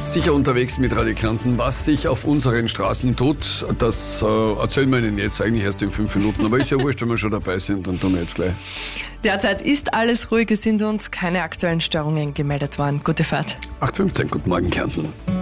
Sicher unterwegs mit Radio Kärnten. Was sich auf unseren Straßen tut, das erzählen wir Ihnen jetzt eigentlich erst in 5 Minuten. Aber ist ja wurscht, wenn wir schon dabei sind, dann tun wir jetzt gleich. Derzeit ist alles ruhig, es sind uns keine aktuellen Störungen gemeldet worden. Gute Fahrt. 8:15, guten Morgen Kärnten.